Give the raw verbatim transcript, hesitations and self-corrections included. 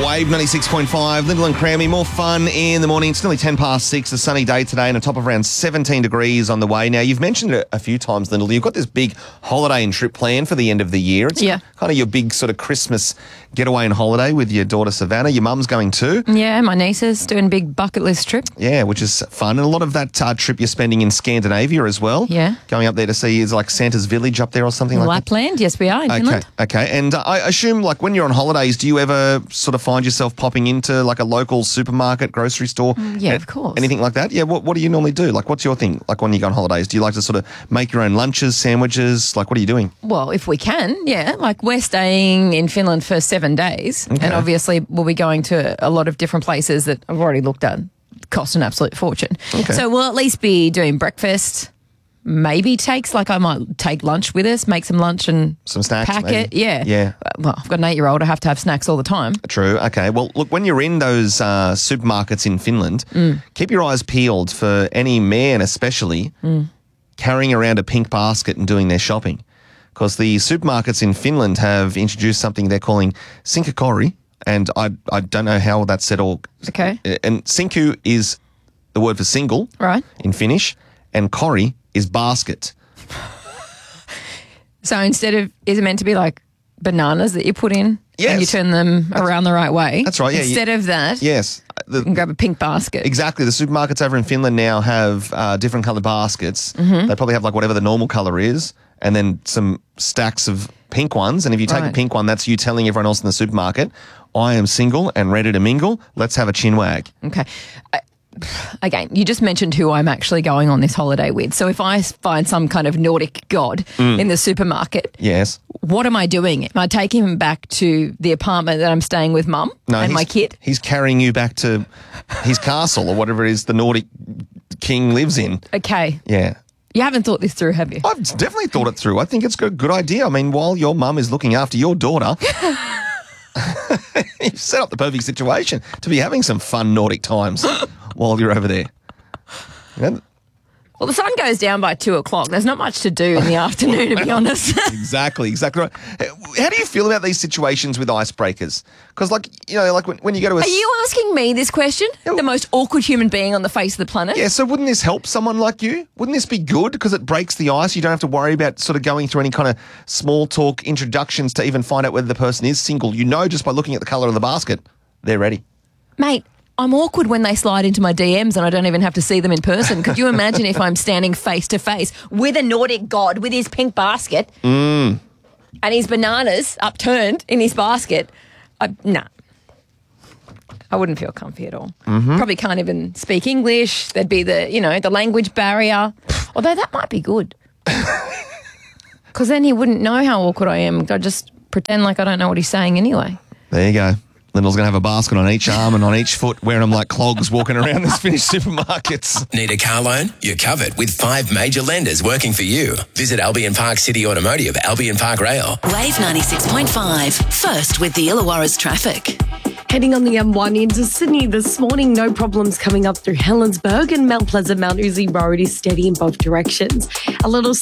Wave ninety-six point five, Lyndall and Crammy. More fun in the morning. It's nearly ten past six, a sunny day today and a top of around seventeen degrees on the way. Now, you've mentioned it a few times, Lyndall. You've got this big holiday and trip planned for the end of the year. It's yeah. kind of your big sort of Christmas getaway and holiday with your daughter Savannah. Your mum's going too. Yeah, my niece is doing a big bucket list trip. Yeah, which is fun. And a lot of that uh, trip you're spending in Scandinavia as well. Yeah. Going up there to see, is like Santa's village up there or something like that? Lapland, yes we are in Okay, Finland. okay. And uh, I assume, like, when you're on holidays, do you ever sort of find yourself popping into, like, a local supermarket, grocery store? Yeah, A- of course. Anything like that? Yeah, what, what do you normally do? Like, what's your thing, like, when you go on holidays? Do you like to sort of make your own lunches, sandwiches? Like, what are you doing? Well, if we can, yeah. Like, we're staying in Finland for seven days. Okay. And obviously we'll be going to a lot of different places that I've already looked at. Cost an absolute fortune. Okay. So we'll at least be doing breakfast. Maybe takes, like I might take lunch with us, make some lunch and Some snacks, pack maybe? it. Yeah. Yeah. Well, I've got an eight-year-old. I have to have snacks all the time. True. Okay. Well, look, when you're in those uh, supermarkets in Finland, Mm. keep your eyes peeled for any man especially Mm. carrying around a pink basket and doing their shopping. Because the supermarkets in Finland have introduced something they're calling sinkakori, and I I don't know how that's said all. Okay. And sinku is the word for single Right. in Finnish, and kori is basket. So instead of, is it meant to be like bananas that you put in Yes. and you turn them around the right way? That's right, yeah, you- Instead of that, Yes. The, you can grab a pink basket. Exactly. The supermarkets over in Finland now have uh, different coloured baskets. Mm-hmm. They probably have like whatever the normal colour is and then some stacks of pink ones. And if you take Right. a pink one, that's you telling everyone else in the supermarket, I am single and ready to mingle. Let's have a chin wag. Okay. I, again, you just mentioned who I'm actually going on this holiday with. So if I find some kind of Nordic god Mm. in the supermarket, Yes. what am I doing? Am I taking him back to the apartment that I'm staying with mum No, and he's, my kid? He's carrying you back to his castle or whatever it is the Nordic king lives in. Okay. Yeah. You haven't thought this through, have you? I've definitely thought it through. I think it's a good idea. I mean, while your mum is looking after your daughter, you've set up the perfect situation to be having some fun Nordic times while you're over there. You know, Well, the sun goes down by two o'clock. There's not much to do in the afternoon, to be honest. exactly, exactly right. How do you feel about these situations with icebreakers? Because, like, you know, like when, when you go to a... Are you asking me this question? The most awkward human being on the face of the planet? Yeah, so wouldn't this help someone like you? Wouldn't this be good because it breaks the ice? You don't have to worry about sort of going through any kind of small talk introductions to even find out whether the person is single. You know just by looking at the colour of the basket, they're ready. Mate, I'm awkward when they slide into my D Ms and I don't even have to see them in person. Could you imagine if I'm standing face to face with a Nordic god with his pink basket Mm. and his bananas upturned in his basket? I, nah. I wouldn't feel comfy at all. Mm-hmm. Probably can't even speak English. There'd be the, you know, the language barrier. Although that might be good. Because then he wouldn't know how awkward I am. I'd just pretend like I don't know what he's saying anyway. There you go. Lyndall's going to have a basket on each arm and on each foot, wearing them like clogs walking around this Finnish supermarkets. Need a car loan? You're covered with five major lenders working for you. Visit Albion Park City Automotive, Albion Park Rail. Wave ninety-six point five. First with the Illawarra's traffic. Heading on the M one into Sydney this morning, no problems coming up through Helensburgh, and Mount Pleasant, Mount Uzi Road is steady in both directions. A little